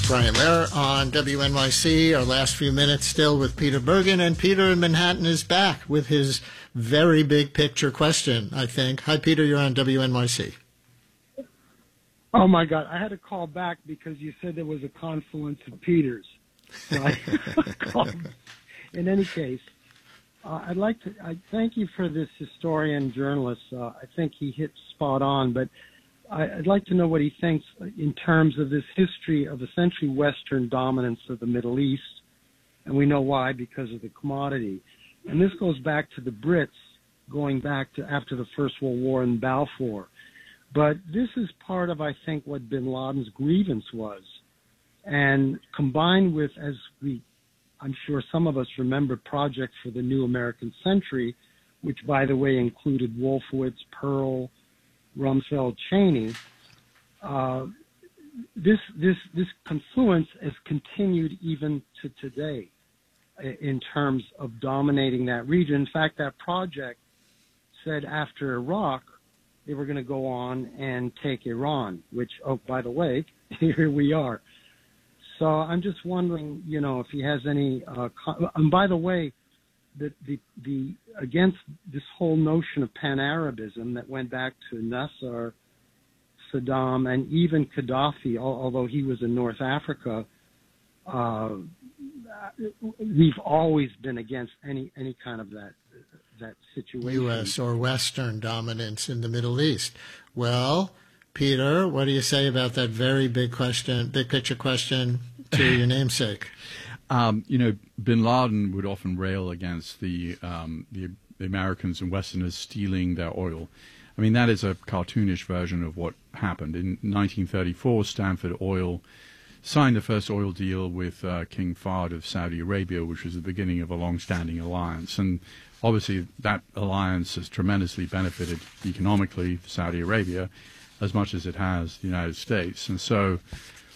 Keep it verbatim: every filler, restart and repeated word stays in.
Brian Lehrer on W N Y C. Our last few minutes still with Peter Bergen, and Peter in Manhattan is back with his very big picture question, I think. Hi, Peter. You're on W N Y C. Oh, my God. I had to call back because you said there was a confluence of Peters. So I called. In any case, uh, I'd like to I thank you for this historian journalist. Uh, I think he hit spot on, but I, I'd like to know what he thinks in terms of this history of essentially Western dominance of the Middle East. And we know why, because of the commodity. And this goes back to the Brits, going back to after the First World War in Balfour. But this is part of, I think, what bin Laden's grievance was. And combined with, as we, I'm sure some of us remember, Project for the New American Century, which, by the way, included Wolfowitz, Pearl, Rumsfeld, Cheney, uh, this, this, this confluence has continued even to today in terms of dominating that region. In fact, that project said after Iraq, they were going to go on and take Iran, which, oh, by the way, here we are. So I'm just wondering, you know, if he has any, uh, con- and by the way, the, the, the, against this whole notion of pan-Arabism that went back to Nasser, Saddam, and even Gaddafi, although he was in North Africa, uh, we've always been against any, any kind of that, that situation. U S or Western dominance in the Middle East. Well, Peter, what do you say about that very big question, big picture question to your namesake? Um, you know, bin Laden would often rail against the, um, the the Americans and Westerners stealing their oil. I mean, that is a cartoonish version of what happened. In nineteen thirty-four, Stanford Oil signed the first oil deal with uh, King Fahd of Saudi Arabia, which was the beginning of a long-standing alliance. And obviously that alliance has tremendously benefited economically Saudi Arabia as much as it has the United States. And so